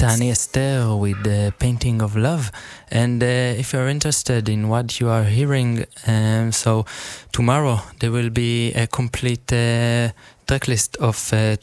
Tani Esther with the Painting of Love. And if you're interested in what you are hearing, so tomorrow there will be a complete tracklist of